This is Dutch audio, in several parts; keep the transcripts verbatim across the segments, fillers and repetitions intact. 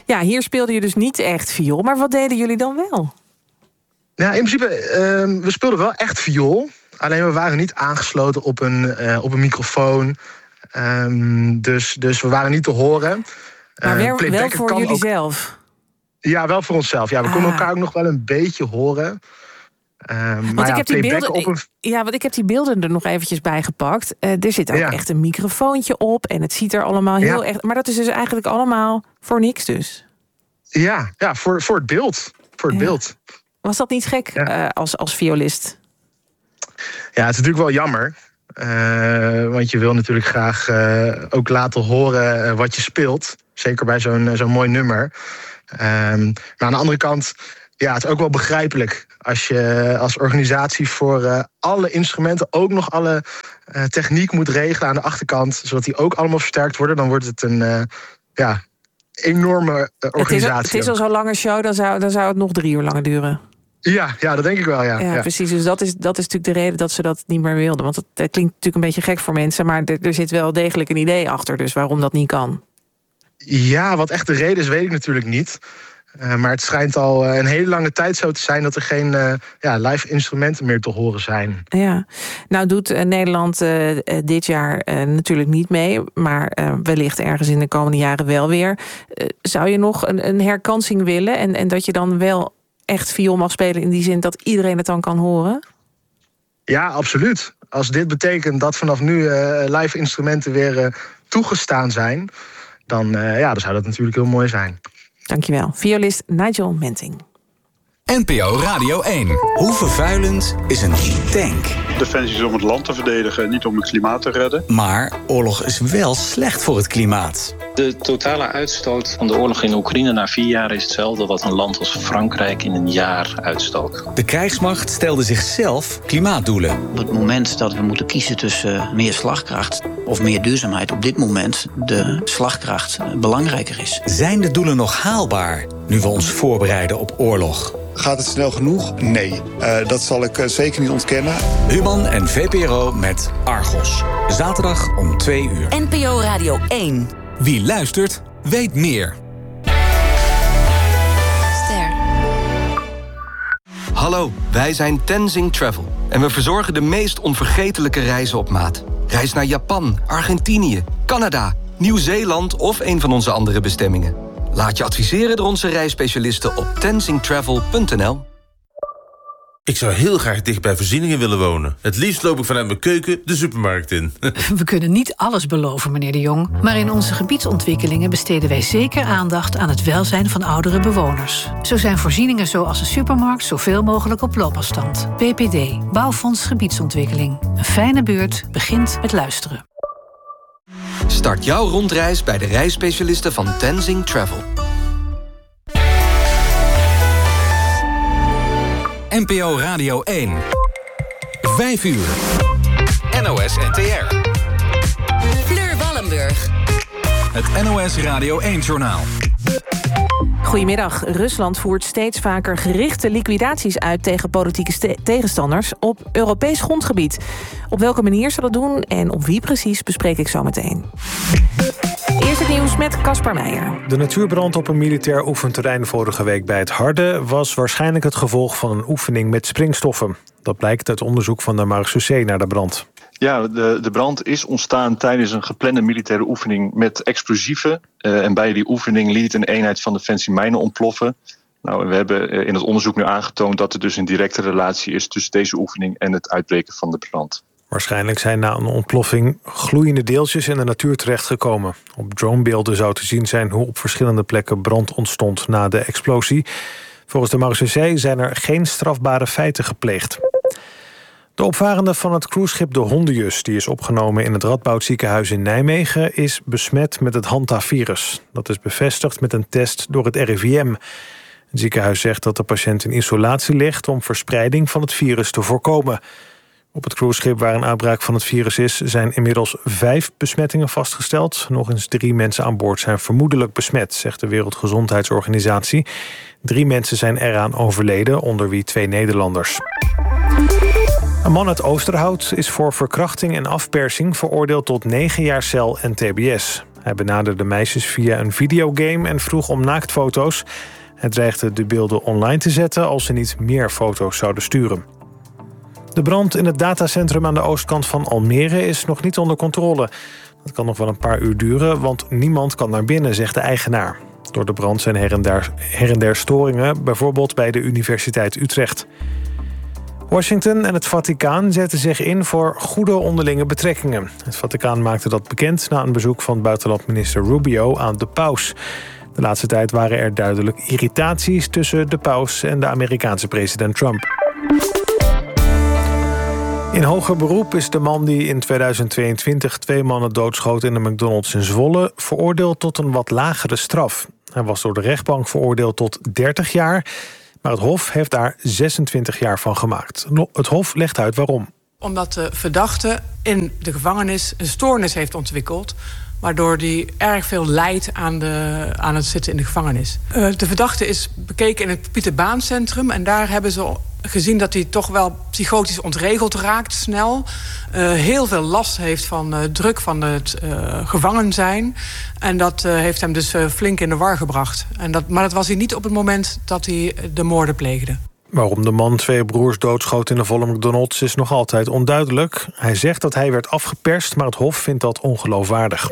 Ja, hier speelde je dus niet echt viool. Maar wat deden jullie dan wel? Ja, in principe, uh, we speelden wel echt viool. Alleen we waren niet aangesloten op een, uh, op een microfoon. Um, dus, dus we waren niet te horen. Maar wel, uh, wel voor jullie ook... zelf? Ja, wel voor onszelf. Ja, we ah. konden elkaar ook nog wel een beetje horen. Uh, want maar ik ja, heb die beelden, op een... ja, want ik heb die beelden er nog eventjes bij gepakt. Uh, er zit ook ja. echt een microfoontje op. En het ziet er allemaal heel ja. echt... Maar dat is dus eigenlijk allemaal voor niks dus? Ja, ja voor, voor het beeld. Voor het ja. beeld. Was dat niet gek ja. uh, als, als violist? Ja, het is natuurlijk wel jammer. Uh, want je wil natuurlijk graag uh, ook laten horen uh, wat je speelt. Zeker bij zo'n, zo'n mooi nummer. Um, maar aan de andere kant, ja, het is ook wel begrijpelijk. Als je als organisatie voor uh, alle instrumenten ook nog alle uh, techniek moet regelen aan de achterkant. Zodat die ook allemaal versterkt worden. Dan wordt het een uh, ja, enorme uh, organisatie. Het is, het is al zo'n lange show, dan zou, dan zou het nog drie uur langer duren. Ja, ja, dat denk ik wel, ja. Ja, ja. Precies. Dus dat is, dat is natuurlijk de reden dat ze dat niet meer wilden. Want het, het klinkt natuurlijk een beetje gek voor mensen... maar er, er zit wel degelijk een idee achter, dus waarom dat niet kan. Ja, wat echt de reden is, weet ik natuurlijk niet. Uh, maar het schijnt al uh, een hele lange tijd zo te zijn... dat er geen uh, ja, live instrumenten meer te horen zijn. Ja, nou doet uh, Nederland uh, uh, dit jaar uh, natuurlijk niet mee... maar uh, wellicht ergens in de komende jaren wel weer. Uh, zou je nog een, een herkansing willen... En, en dat je dan wel echt viool mag spelen... in die zin dat iedereen het dan kan horen? Ja, absoluut. Als dit betekent dat vanaf nu uh, live instrumenten weer uh, toegestaan zijn... Dan, uh, ja, dan zou dat natuurlijk heel mooi zijn. Dankjewel. Violist Nigel Menting. N P O Radio één. Hoe vervuilend is een tank? Defensie is om het land te verdedigen, niet om het klimaat te redden. Maar oorlog is wel slecht voor het klimaat. De totale uitstoot van de oorlog in Oekraïne na vier jaar is hetzelfde wat een land als Frankrijk in een jaar uitstoot. De krijgsmacht stelde zichzelf klimaatdoelen. Op het moment dat we moeten kiezen tussen meer slagkracht of meer duurzaamheid, op dit moment de slagkracht belangrijker is. Zijn de doelen nog haalbaar nu we ons voorbereiden op oorlog? Gaat het snel genoeg? Nee, uh, dat zal ik uh, zeker niet ontkennen. Human en V P R O met Argos. Zaterdag om twee uur. N P O Radio één. Wie luistert, weet meer. Ster. Hallo, wij zijn Tenzing Travel. En we verzorgen de meest onvergetelijke reizen op maat. Reis naar Japan, Argentinië, Canada, Nieuw-Zeeland of een van onze andere bestemmingen. Laat je adviseren door onze reisspecialisten op tenzing travel punt n l. Ik zou heel graag dicht bij voorzieningen willen wonen. Het liefst loop ik vanuit mijn keuken de supermarkt in. We kunnen niet alles beloven, meneer De Jong. Maar in onze gebiedsontwikkelingen besteden wij zeker aandacht aan het welzijn van oudere bewoners. Zo zijn voorzieningen zoals een supermarkt zoveel mogelijk op loopafstand. B P D, Bouwfonds Gebiedsontwikkeling. Een fijne buurt begint met luisteren. Start jouw rondreis bij de reisspecialisten van Tenzing Travel. N P O Radio één. Vijf uur. N O S N T R. Fleur Wallenburg. Het N O S Radio één-journaal. Goedemiddag. Rusland voert steeds vaker gerichte liquidaties uit tegen politieke ste- tegenstanders op Europees grondgebied. Op welke manier ze dat doen en op wie precies bespreek ik zo meteen. Eerst het nieuws met Caspar Meijer. De natuurbrand op een militair oefenterrein vorige week bij het Harde was waarschijnlijk het gevolg van een oefening met springstoffen. Dat blijkt uit onderzoek van de Marechaussee naar de brand. Ja, de, de brand is ontstaan tijdens een geplande militaire oefening met explosieven. Uh, en bij die oefening liet een eenheid van Defensie mijnen ontploffen. Nou, we hebben in het onderzoek nu aangetoond dat er dus een directe relatie is tussen deze oefening en het uitbreken van de brand. Waarschijnlijk zijn na een ontploffing gloeiende deeltjes in de natuur terechtgekomen. Op dronebeelden zou te zien zijn hoe op verschillende plekken brand ontstond na de explosie. Volgens de Marechaussee zijn er geen strafbare feiten gepleegd. De opvarende van het cruiseschip de Hondius, die is opgenomen in het Radboud ziekenhuis in Nijmegen, is besmet met het Hanta-virus. Dat is bevestigd met een test door het R I V M. Het ziekenhuis zegt dat de patiënt in isolatie ligt om verspreiding van het virus te voorkomen. Op het cruiseschip waar een uitbraak van het virus is, zijn inmiddels vijf besmettingen vastgesteld. Nog eens drie mensen aan boord zijn vermoedelijk besmet, zegt de Wereldgezondheidsorganisatie. Drie mensen zijn eraan overleden, onder wie twee Nederlanders. Een man uit Oosterhout is voor verkrachting en afpersing veroordeeld tot negen jaar cel en T B S. Hij benaderde meisjes via een videogame en vroeg om naaktfoto's. Hij dreigde de beelden online te zetten als ze niet meer foto's zouden sturen. De brand in het datacentrum aan de oostkant van Almere is nog niet onder controle. Dat kan nog wel een paar uur duren, want niemand kan naar binnen, zegt de eigenaar. Door de brand zijn her en der, her en der storingen, bijvoorbeeld bij de Universiteit Utrecht. Washington en het Vaticaan zetten zich in voor goede onderlinge betrekkingen. Het Vaticaan maakte dat bekend na een bezoek van buitenlandminister Rubio aan de paus. De laatste tijd waren er duidelijk irritaties tussen de paus en de Amerikaanse president Trump. In hoger beroep is de man die in tweeduizend tweeëntwintig twee mannen doodschoot in de McDonald's in Zwolle veroordeeld tot een wat lagere straf. Hij was door de rechtbank veroordeeld tot dertig jaar, maar het Hof heeft daar zesentwintig jaar van gemaakt. Het Hof legt uit waarom. Omdat de verdachte in de gevangenis een stoornis heeft ontwikkeld, waardoor hij erg veel lijdt aan, de, aan het zitten in de gevangenis. Uh, de verdachte is bekeken in het Pieter Baan Centrum en daar hebben ze gezien dat hij toch wel psychotisch ontregeld raakt snel. Uh, heel veel last heeft van uh, druk van het uh, gevangen zijn. En dat uh, heeft hem dus uh, flink in de war gebracht. En dat, maar dat was hij niet op het moment dat hij de moorden pleegde. Waarom de man twee broers doodschoot in de volle McDonald's is nog altijd onduidelijk. Hij zegt dat hij werd afgeperst, maar het Hof vindt dat ongeloofwaardig.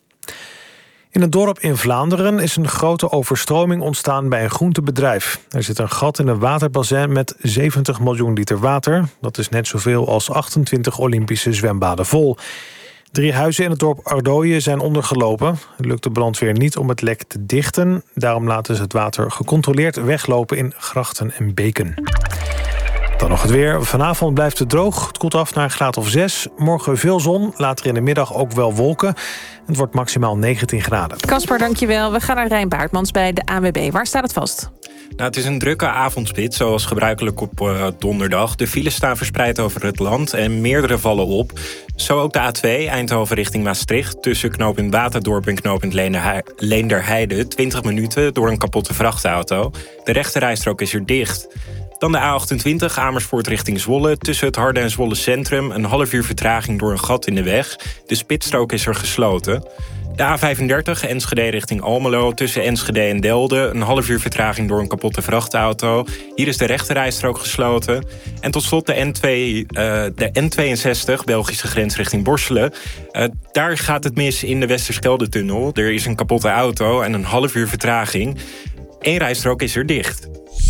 In een dorp in Vlaanderen is een grote overstroming ontstaan bij een groentebedrijf. Er zit een gat in een waterbassin met zeventig miljoen liter water. Dat is net zoveel als achtentwintig Olympische zwembaden vol. Drie huizen in het dorp Ardooien zijn ondergelopen. Het lukt de brandweer niet om het lek te dichten. Daarom laten ze het water gecontroleerd weglopen in grachten en beken. Dan nog het weer. Vanavond blijft het droog. Het koelt af naar een graad of zes. Morgen veel zon, later in de middag ook wel wolken. Het wordt maximaal negentien graden. Caspar, dankjewel. We gaan naar Rijn Baartmans bij de A N W B. Waar staat het vast? Nou, het is een drukke avondspits, zoals gebruikelijk op uh, donderdag. De files staan verspreid over het land en meerdere vallen op. Zo ook de A twee, Eindhoven richting Maastricht. Tussen knooppunt Baterdorp en knooppunt Leenderheide. twintig minuten door een kapotte vrachtauto. De rechterrijstrook is er dicht. Dan de A achtentwintig, Amersfoort richting Zwolle. Tussen het Harde en Zwolle Centrum een half uur vertraging door een gat in de weg. De spitsstrook is er gesloten. De A vijfendertig, Enschede richting Almelo. Tussen Enschede en Delden een half uur vertraging door een kapotte vrachtauto. Hier is de rechterrijstrook gesloten. En tot slot de N twee, uh, de N tweeënzestig, Belgische grens richting Borselen. Uh, daar gaat het mis in de Westerschelde-tunnel. Er is een kapotte auto en een half uur vertraging. Eén rijstrook is er dicht.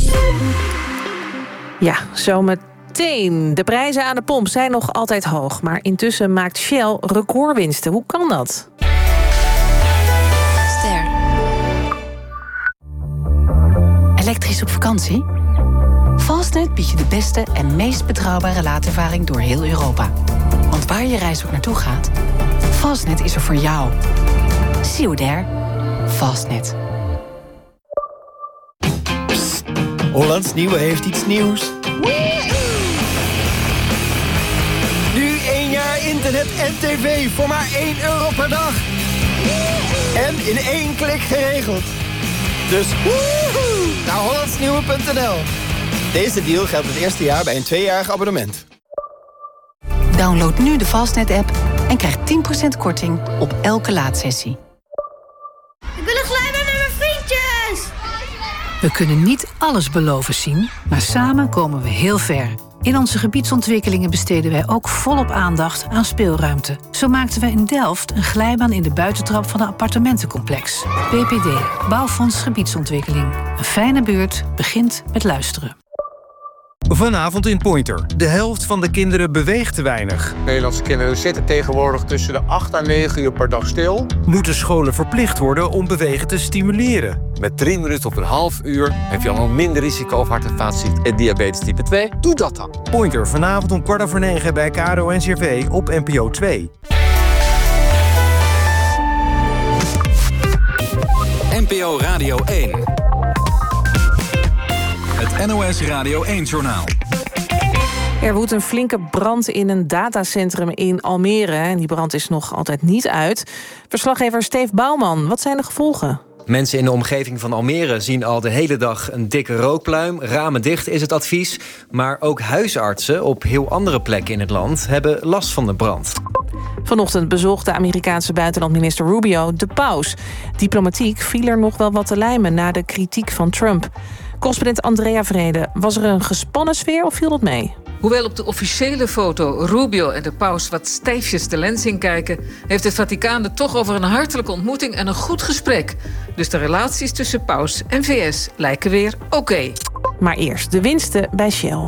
Ja, zometeen. De prijzen aan de pomp zijn nog altijd hoog. Maar intussen maakt Shell recordwinsten. Hoe kan dat? Ster. Elektrisch op vakantie? Fastnet biedt je de beste en meest betrouwbare laadervaring door heel Europa. Want waar je reis ook naartoe gaat, Fastnet is er voor jou. See you there. Fastnet. Hollands Nieuwe heeft iets nieuws. Nu één jaar internet en tv voor maar één euro per dag. En in één klik geregeld. Dus woehoe, naar hollandsnieuwe punt n l. Deze deal geldt het eerste jaar bij een tweejarig abonnement. Download nu de Fastnet-app en krijg tien procent korting op elke laadsessie. Ik wil een glijbaan met mijn vriendjes! We kunnen niet alles beloven zien, maar samen komen we heel ver. In onze gebiedsontwikkelingen besteden wij ook volop aandacht aan speelruimte. Zo maakten we in Delft een glijbaan in de buitentrap van een appartementencomplex. B P D, Bouwfonds Gebiedsontwikkeling. Een fijne buurt begint met luisteren. Vanavond in Pointer. De helft van de kinderen beweegt te weinig. Nederlandse kinderen zitten tegenwoordig tussen de acht en negen uur per dag stil. Moeten scholen verplicht worden om bewegen te stimuleren? Met drie minuten op een half uur heb je al minder risico op hart- en vaatziekten en diabetes type twee. Doe dat dan. Pointer, vanavond om kwart over negen bij K R O N C R V op N P O twee. N P O Radio één. Het N O S Radio één-journaal. Er woedt een flinke brand in een datacentrum in Almere. En die brand is nog altijd niet uit. Verslaggever Steve Bouwman, wat zijn de gevolgen? Mensen in de omgeving van Almere zien al de hele dag een dikke rookpluim. Ramen dicht is het advies. Maar ook huisartsen op heel andere plekken in het land hebben last van de brand. Vanochtend bezocht de Amerikaanse buitenlandminister Rubio de paus. Diplomatiek viel er nog wel wat te lijmen na de kritiek van Trump. Correspondent Andrea Vrede, was er een gespannen sfeer of viel dat mee? Hoewel op de officiële foto Rubio en de paus wat stijfjes de lens inkijken, heeft het Vaticaan het toch over een hartelijke ontmoeting en een goed gesprek. Dus de relaties tussen paus en V S lijken weer oké. Okay. Maar eerst de winsten bij Shell.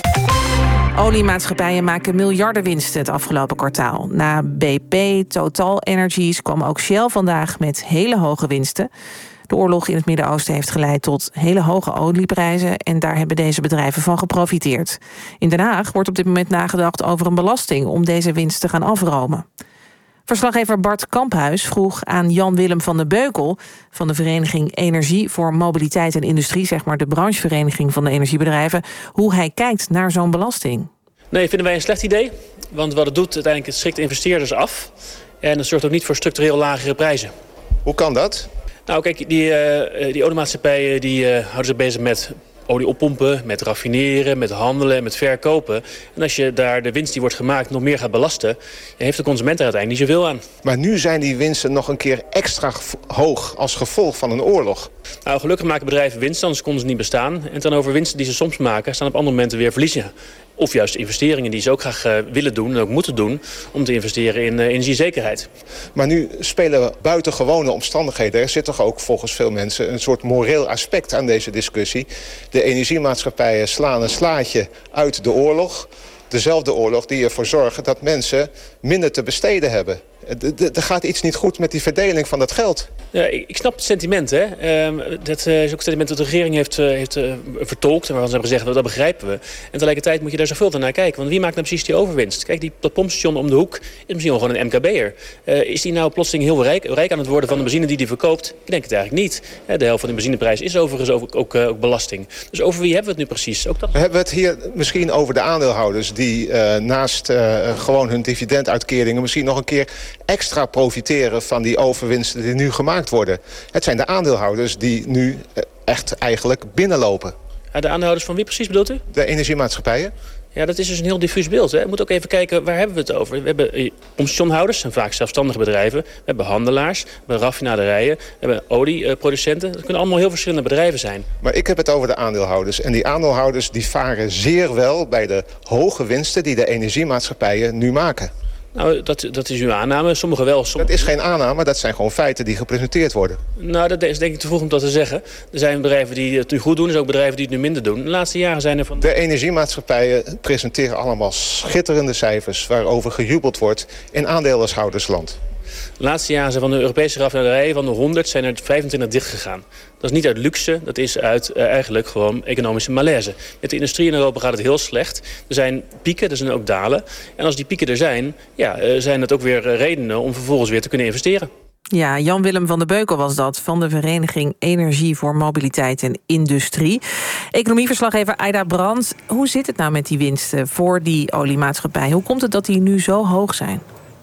Oliemaatschappijen maken miljarden winsten het afgelopen kwartaal. Na B P, Total Energies kwam ook Shell vandaag met hele hoge winsten. De oorlog in het Midden-Oosten heeft geleid tot hele hoge olieprijzen en daar hebben deze bedrijven van geprofiteerd. In Den Haag wordt op dit moment nagedacht over een belasting om deze winst te gaan afromen. Verslaggever Bart Kamphuis vroeg aan Jan-Willem van den Beukel van de vereniging Energie voor Mobiliteit en Industrie, zeg maar de branchevereniging van de energiebedrijven, hoe hij kijkt naar zo'n belasting. Nee, vinden wij een slecht idee. Want wat het doet, uiteindelijk het schrikt investeerders af. En het zorgt ook niet voor structureel lagere prijzen. Hoe kan dat? Nou kijk, die, uh, die oliemaatschappijen die, uh, houden zich bezig met olie oppompen, met raffineren, met handelen, met verkopen. En als je daar de winst die wordt gemaakt nog meer gaat belasten, heeft de consument er uiteindelijk niet zoveel aan. Maar nu zijn die winsten nog een keer extra hoog als gevolg van een oorlog. Nou, gelukkig maken bedrijven winst, anders konden ze niet bestaan. En ten over winsten die ze soms maken, staan op andere momenten weer verliezen. Of juist investeringen die ze ook graag uh, willen doen en ook moeten doen om te investeren in uh, energiezekerheid. Maar nu spelen buitengewone omstandigheden. Er zit toch ook volgens veel mensen een soort moreel aspect aan deze discussie. De energiemaatschappijen slaan een slaatje uit de oorlog. Dezelfde oorlog die ervoor zorgt dat mensen minder te besteden hebben. Er gaat iets niet goed met die verdeling van dat geld. Ja, ik snap het sentiment. Hè. Uh, dat uh, is ook het sentiment dat de regering heeft, uh, heeft uh, vertolkt. En waarvan ze hebben gezegd, dat begrijpen we. En tegelijkertijd moet je daar zoveel naar kijken. Want wie maakt nou precies die overwinst? Kijk, die, dat pompstation om de hoek is misschien wel gewoon een M K B'er. Uh, is die nou plotseling heel rijk, rijk aan het worden van de benzine die hij verkoopt? Ik denk het eigenlijk niet. De helft van de benzineprijs is overigens ook, ook, uh, ook belasting. Dus over wie hebben we het nu precies? Ook dat... We hebben het hier misschien over de aandeelhouders die uh, naast uh, gewoon hun dividenduitkeringen misschien nog een keer extra profiteren van die overwinsten die nu gemaakt worden. Het zijn de aandeelhouders die nu echt eigenlijk binnenlopen. Ja, de aandeelhouders van wie precies bedoelt u? De energiemaatschappijen. Ja, dat is dus een heel diffuus beeld. Hè. We moeten ook even kijken, waar hebben we het over? We hebben omstationhouders, zijn vaak zelfstandige bedrijven. We hebben handelaars, we hebben raffinaderijen, we hebben olieproducenten. Dat kunnen allemaal heel verschillende bedrijven zijn. Maar ik heb het over de aandeelhouders. En die aandeelhouders die varen zeer wel bij de hoge winsten die de energiemaatschappijen nu maken. Nou, dat, dat is uw aanname. Sommigen wel. Sommige... Dat is geen aanname, dat zijn gewoon feiten die gepresenteerd worden. Nou, dat is denk ik te vroeg om dat te zeggen. Er zijn bedrijven die het nu goed doen, er zijn ook bedrijven die het nu minder doen. De laatste jaren zijn er van... De energiemaatschappijen presenteren allemaal schitterende cijfers waarover gejubeld wordt in aandeelhoudersland. De laatste jaren zijn van de Europese raffinaderijen van de honderd zijn er vijfentwintig dichtgegaan. Dat is niet uit luxe, dat is uit uh, eigenlijk gewoon economische malaise. Met de industrie in Europa gaat het heel slecht. Er zijn pieken, er zijn ook dalen. En als die pieken er zijn, ja, uh, zijn het ook weer uh, redenen om vervolgens weer te kunnen investeren. Ja, Jan-Willem van den Beukel was dat, van de vereniging Energie voor Mobiliteit en Industrie. Economieverslaggever Aida Brands, hoe zit het nou met die winsten voor die oliemaatschappij? Hoe komt het dat die nu zo hoog zijn?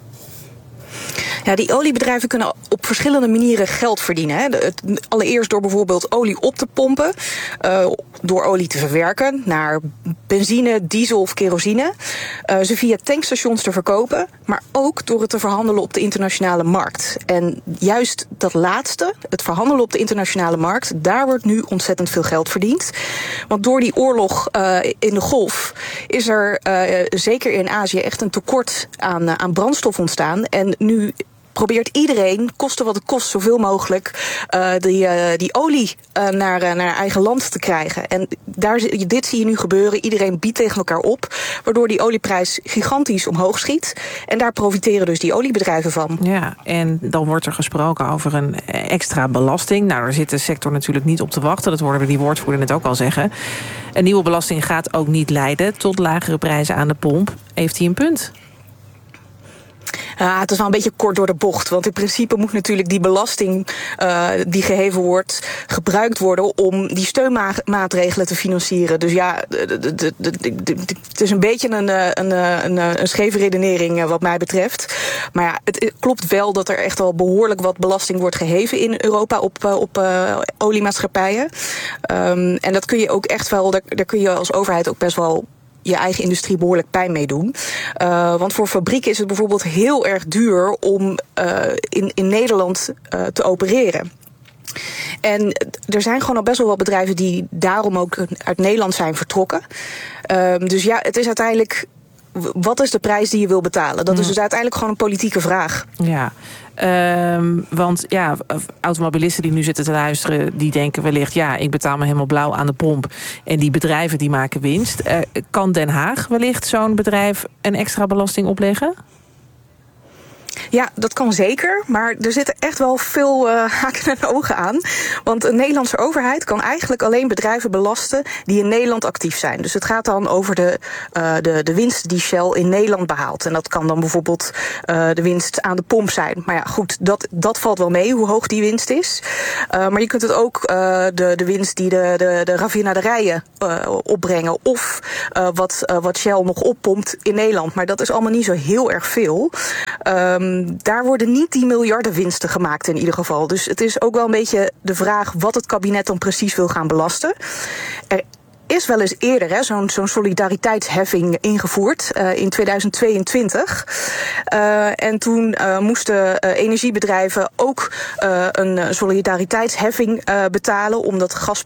Ja, die oliebedrijven kunnen op verschillende manieren geld verdienen. Hè. Allereerst door bijvoorbeeld olie op te pompen, uh, door olie te verwerken naar benzine, diesel of kerosine. Uh, ze via tankstations te verkopen, maar ook door het te verhandelen op de internationale markt. En juist dat laatste, het verhandelen op de internationale markt, daar wordt nu ontzettend veel geld verdiend. Want door die oorlog uh, in de Golf is er uh, zeker in Azië echt een tekort aan, uh, aan brandstof ontstaan. En nu probeert iedereen, koste wat het kost, zoveel mogelijk uh, die, uh, die olie uh, naar, uh, naar eigen land te krijgen. En daar, dit zie je nu gebeuren. Iedereen biedt tegen elkaar op, waardoor die olieprijs gigantisch omhoog schiet. En daar profiteren dus die oliebedrijven van. Ja, en dan wordt er gesproken over een extra belasting. Nou, daar zit de sector natuurlijk niet op te wachten. Dat hoorden we die woordvoerder net ook al zeggen. Een nieuwe belasting gaat ook niet leiden tot lagere prijzen aan de pomp. Heeft hij een punt? Uh, het is wel een beetje kort door de bocht. Want in principe moet natuurlijk die belasting uh, die geheven wordt gebruikt worden om die steunmaatregelen te financieren. Dus ja, het is een beetje een, een, een, een scheve redenering wat mij betreft. Maar ja, het klopt wel dat er echt al behoorlijk wat belasting wordt geheven in Europa op, op uh, oliemaatschappijen. Um, en dat kun je ook echt wel, daar, daar kun je als overheid ook best wel je eigen industrie behoorlijk pijn mee doen. Uh, want voor fabrieken is het bijvoorbeeld heel erg duur om uh, in, in Nederland uh, te opereren. En er zijn gewoon al best wel wat bedrijven die daarom ook uit Nederland zijn vertrokken. Uh, dus ja, het is uiteindelijk, wat is de prijs die je wil betalen? Dat is dus uiteindelijk gewoon een politieke vraag. Ja, um, want ja, automobilisten die nu zitten te luisteren, die denken wellicht, ja, ik betaal me helemaal blauw aan de pomp. En die bedrijven die maken winst. Uh, kan Den Haag wellicht zo'n bedrijf een extra belasting opleggen? Ja, dat kan zeker, maar er zitten echt wel veel uh, haken en ogen aan. Want de Nederlandse overheid kan eigenlijk alleen bedrijven belasten die in Nederland actief zijn. Dus het gaat dan over de, uh, de, de winst die Shell in Nederland behaalt. En dat kan dan bijvoorbeeld uh, de winst aan de pomp zijn. Maar ja, goed, dat, dat valt wel mee, hoe hoog die winst is. Uh, maar je kunt het ook uh, de, de winst die de, de, de raffinaderijen uh, opbrengen, of uh, wat, uh, wat Shell nog oppompt in Nederland. Maar dat is allemaal niet zo heel erg veel. Um, Daar worden niet die miljarden winsten gemaakt in ieder geval. Dus het is ook wel een beetje de vraag wat het kabinet dan precies wil gaan belasten. Er is wel eens eerder hè, zo'n, zo'n solidariteitsheffing ingevoerd uh, in tweeduizend tweeëntwintig. Uh, en toen uh, moesten uh, energiebedrijven ook uh, een solidariteitsheffing uh, betalen, omdat gas